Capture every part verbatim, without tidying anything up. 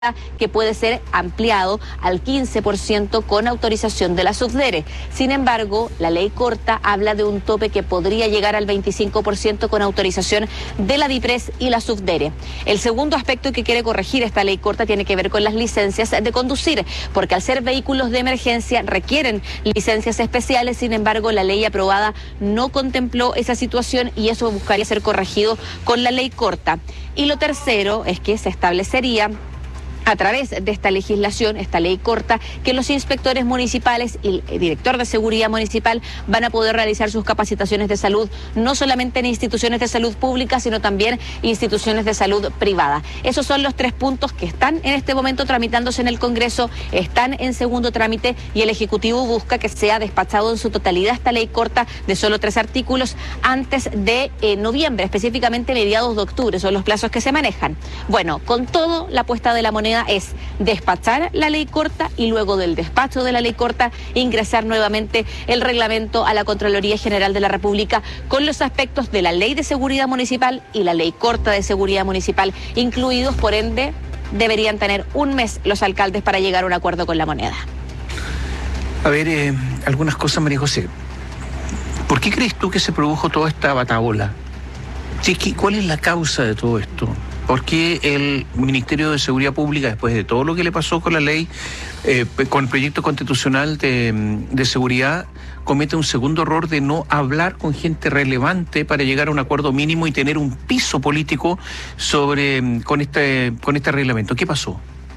que puede ser ampliado al quince por ciento con autorización de la SUFDERE. Sin embargo, la ley corta habla de un tope que podría llegar al veinticinco por ciento con autorización de la DIPRES y la SUFDERE. El segundo aspecto que quiere corregir esta ley corta tiene que ver con las licencias de conducir, porque al ser vehículos de emergencia requieren licencias especiales. Sin embargo, la ley aprobada no contempló esa situación y eso buscaría ser corregido con la ley corta. Y lo tercero es que se establecería a través de esta legislación, esta ley corta, que los inspectores municipales y el director de seguridad municipal van a poder realizar sus capacitaciones de salud, no solamente en instituciones de salud pública, sino también instituciones de salud privada. Esos son los tres puntos que están en este momento tramitándose en el Congreso, están en segundo trámite y el Ejecutivo busca que sea despachado en su totalidad esta ley corta de solo tres artículos antes de eh, noviembre, específicamente mediados de octubre, son los plazos que se manejan. Bueno, con todo, la apuesta de la moneda es despachar la ley corta y luego del despacho de la ley corta ingresar nuevamente el reglamento a la Contraloría General de la República con los aspectos de la Ley de Seguridad Municipal y la Ley Corta de Seguridad Municipal incluidos. Por ende, deberían tener un mes los alcaldes para llegar a un acuerdo con la moneda. A ver, eh, algunas cosas, María José. ¿Por qué crees tú que se produjo toda esta batahola? Sí, ¿cuál es la causa de todo esto? ¿Por qué el Ministerio de Seguridad Pública, después de todo lo que le pasó con la ley, eh, con el proyecto constitucional de, de seguridad, comete un segundo error de no hablar con gente relevante para llegar a un acuerdo mínimo y tener un piso político sobre con este, con este reglamento? ¿Qué pasó?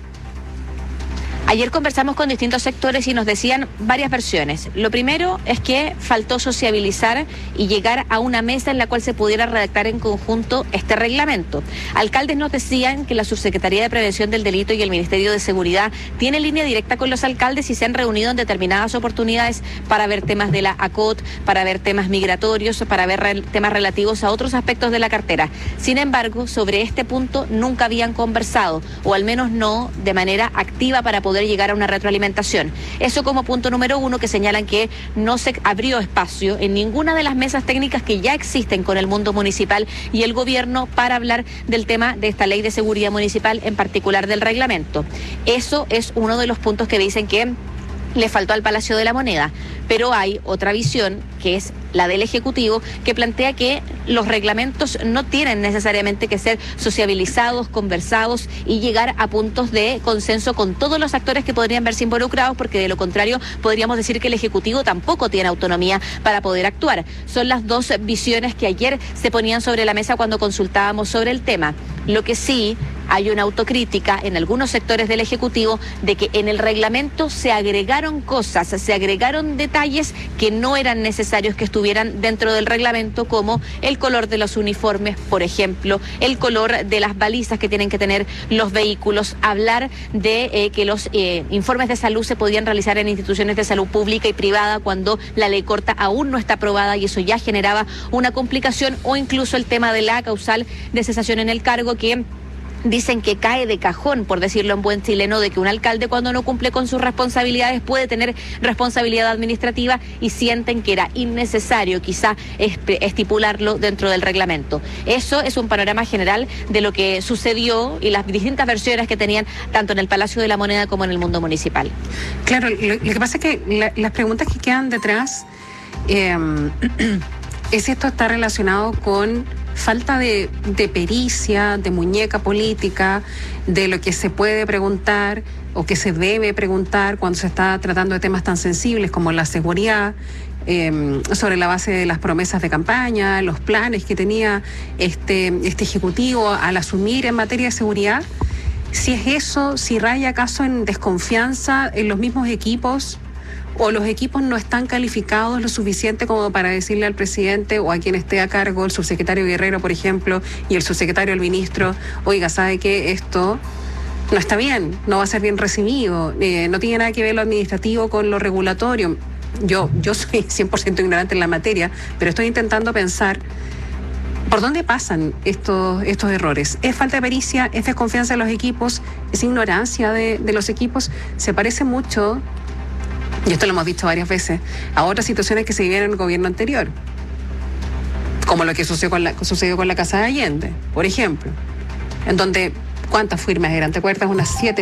Ayer conversamos con distintos sectores y nos decían varias versiones. Lo primero es que faltó sociabilizar y llegar a una mesa en la cual se pudiera redactar en conjunto este reglamento. Alcaldes nos decían que la Subsecretaría de Prevención del Delito y el Ministerio de Seguridad tiene línea directa con los alcaldes y se han reunido en determinadas oportunidades para ver temas de la A C O T, para ver temas migratorios, para ver re- temas relativos a otros aspectos de la cartera. Sin embargo, sobre este punto nunca habían conversado, o al menos no de manera activa para poder llegar a una retroalimentación. Eso como punto número uno, que señalan que no se abrió espacio en ninguna de las mesas técnicas que ya existen con el mundo municipal y el gobierno para hablar del tema de esta ley de seguridad municipal, en particular del reglamento. Eso es uno de los puntos que dicen que le faltó al Palacio de la Moneda, pero hay otra visión que es la del Ejecutivo, que plantea que los reglamentos no tienen necesariamente que ser sociabilizados, conversados y llegar a puntos de consenso con todos los actores que podrían verse involucrados, porque de lo contrario podríamos decir que el Ejecutivo tampoco tiene autonomía para poder actuar. Son las dos visiones que ayer se ponían sobre la mesa cuando consultábamos sobre el tema. Lo que sí, hay una autocrítica en algunos sectores del Ejecutivo de que en el reglamento se agregaron cosas, se agregaron detalles que no eran necesarios que estuvieran dentro del reglamento, como el color de los uniformes, por ejemplo, el color de las balizas que tienen que tener los vehículos, hablar de eh, que los eh, informes de salud se podían realizar en instituciones de salud pública y privada cuando la ley corta aún no está aprobada y eso ya generaba una complicación, o incluso el tema de la causal de cesación en el cargo, que dicen que cae de cajón, por decirlo en buen chileno, de que un alcalde cuando no cumple con sus responsabilidades puede tener responsabilidad administrativa, y sienten que era innecesario quizá estipularlo dentro del reglamento. Eso es un panorama general de lo que sucedió y las distintas versiones que tenían tanto en el Palacio de la Moneda como en el mundo municipal. Claro, lo, lo que pasa es que la, las preguntas que quedan detrás eh, es esto está relacionado con falta de, de pericia, de muñeca política, de lo que se puede preguntar o que se debe preguntar cuando se está tratando de temas tan sensibles como la seguridad, eh, sobre la base de las promesas de campaña, los planes que tenía este, este Ejecutivo al asumir en materia de seguridad. Si es eso, si raya acaso en desconfianza en los mismos equipos, o los equipos no están calificados lo suficiente como para decirle al presidente o a quien esté a cargo, el subsecretario Guerrero, por ejemplo, y el subsecretario, el ministro, oiga, ¿sabe qué? Esto no está bien, no va a ser bien recibido, eh, no tiene nada que ver lo administrativo con lo regulatorio. Yo, yo soy cien por ciento ignorante en la materia, pero estoy intentando pensar ¿por dónde pasan estos, estos errores? ¿Es falta de pericia? ¿Es desconfianza de los equipos? ¿Es ignorancia de, de los equipos? Se parece mucho, y esto lo hemos visto varias veces, a otras situaciones que se vivieron en el gobierno anterior, como lo que sucedió con la, sucedió con la Casa de Allende, por ejemplo, en donde ¿cuántas firmas eran? ¿Te acuerdas? Unas siete